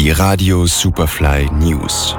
Die Radio Superfly News.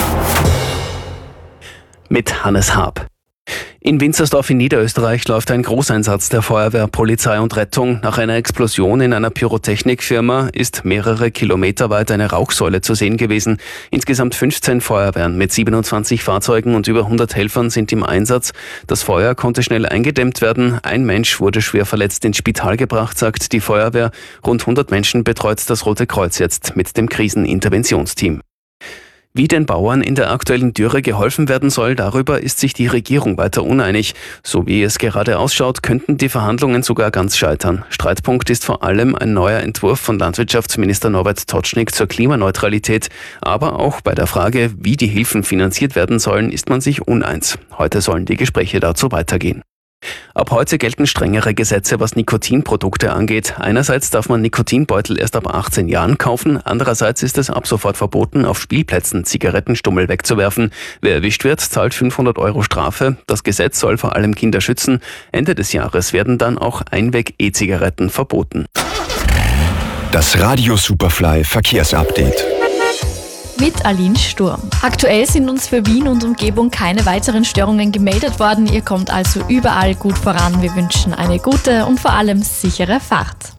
Mit Hannes Haab. In Winzersdorf in Niederösterreich läuft ein Großeinsatz der Feuerwehr, Polizei und Rettung. Nach einer Explosion in einer Pyrotechnikfirma ist mehrere Kilometer weit eine Rauchsäule zu sehen gewesen. Insgesamt 15 Feuerwehren mit 27 Fahrzeugen und über 100 Helfern sind im Einsatz. Das Feuer konnte schnell eingedämmt werden. Ein Mensch wurde schwer verletzt ins Spital gebracht, sagt die Feuerwehr. Rund 100 Menschen betreut das Rote Kreuz jetzt mit dem Kriseninterventionsteam. Wie den Bauern in der aktuellen Dürre geholfen werden soll, darüber ist sich die Regierung weiter uneinig. So wie es gerade ausschaut, könnten die Verhandlungen sogar ganz scheitern. Streitpunkt ist vor allem ein neuer Entwurf von Landwirtschaftsminister Norbert Totschnig zur Klimaneutralität. Aber auch bei der Frage, wie die Hilfen finanziert werden sollen, ist man sich uneins. Heute sollen die Gespräche dazu weitergehen. Ab heute gelten strengere Gesetze, was Nikotinprodukte angeht. Einerseits darf man Nikotinbeutel erst ab 18 Jahren kaufen, andererseits ist es ab sofort verboten, auf Spielplätzen Zigarettenstummel wegzuwerfen. Wer erwischt wird, zahlt 500 € Strafe. Das Gesetz soll vor allem Kinder schützen. Ende des Jahres werden dann auch Einweg-E-Zigaretten verboten. Das Radio Superfly Verkehrsupdate. Mit Aline Sturm. Aktuell sind uns für Wien und Umgebung keine weiteren Störungen gemeldet worden. Ihr kommt also überall gut voran. Wir wünschen eine gute und vor allem sichere Fahrt.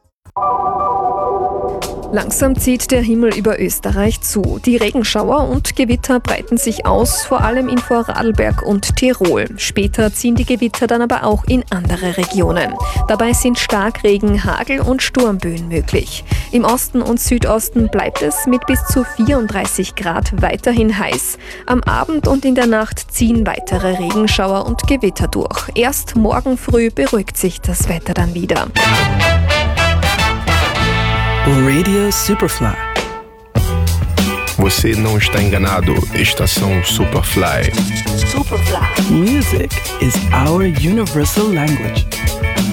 Langsam zieht der Himmel über Österreich zu. Die Regenschauer und Gewitter breiten sich aus, vor allem in Vorarlberg und Tirol. Später ziehen die Gewitter dann aber auch in andere Regionen. Dabei sind Starkregen, Hagel und Sturmböen möglich. Im Osten und Südosten bleibt es mit bis zu 34 Grad weiterhin heiß. Am Abend und in der Nacht ziehen weitere Regenschauer und Gewitter durch. Erst morgen früh beruhigt sich das Wetter dann wieder. Radio Superfly. Você não está enganado. Estação Superfly. Superfly. Music is our universal language.